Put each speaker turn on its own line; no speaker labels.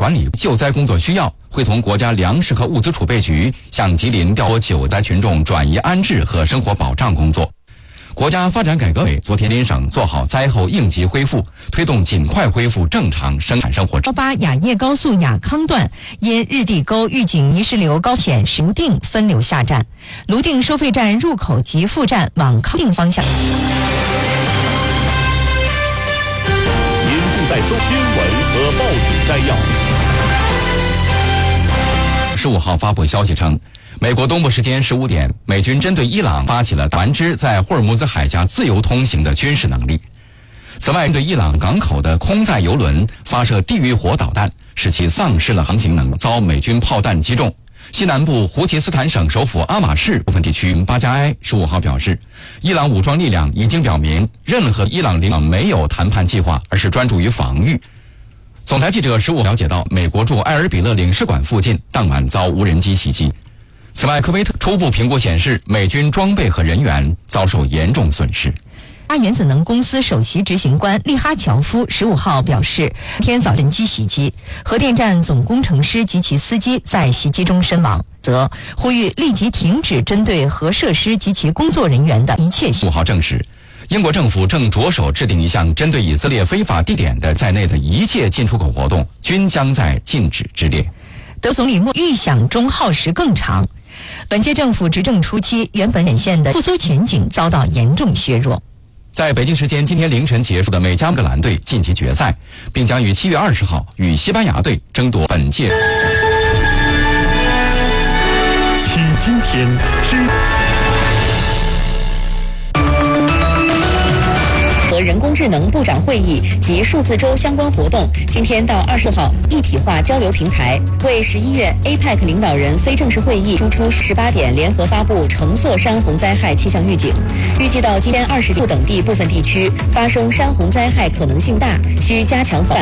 管理救灾工作需要，会同国家粮食和物资储备局向吉林调拨救灾群众转移安置和生活保障工作。国家发展改革委昨天吉林省做好灾后应急恢复，推动尽快恢复正常生产生活。
高巴雅业高速雅康段因日地沟预警泥石流高显示泸定分流下站，泸定收费站入口及副站往康定方向。
您正在收新闻和报纸摘要。
15号发布消息称，美国东部时间15点，美军针对伊朗发起了船只在霍尔木兹海峡自由通行的军事能力。此外，对伊朗港口的空载油轮发射地狱火导弹，使其丧失了航行能力，遭美军炮弹击中。西南部胡奇斯坦省首府阿马市部分地区巴加埃15号表示，伊朗武装力量已经表明，任何伊朗领导没有谈判计划，而是专注于防御。总台记者15号了解到，美国驻埃尔比勒领事馆附近当晚遭无人机袭击。此外，科威特初步评估显示，美军装备和人员遭受严重损失。
原子能公司首席执行官利哈乔夫15号表示，天早晨机袭击，核电站总工程师及其司机在袭击中身亡，则呼吁立即停止针对核设施及其工作人员的一切
15号证实，英国政府正着手制定一项针对以色列非法地点的在内的一切进出口活动均将在禁止之列。
德总理预想中耗时更长。本届政府执政初期，原本显现的复苏前景遭到严重削弱。
在北京时间今天凌晨结束的美加格兰队晋级决赛，并将于7月20号与西班牙队争夺本届。
听今天知。
和人工智能部长会议及数字周相关活动，今天到20号一体化交流平台，为11月 APEC 领导人非正式会议输出18点联合发布橙色山洪灾害气象预警，预计到今天20等地部分地区发生山洪灾害可能性大，需加强防范。